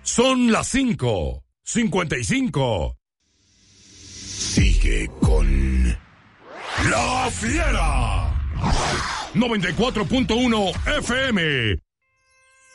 Son las 5:55. Sigue con La Fiera. 94.1 FM.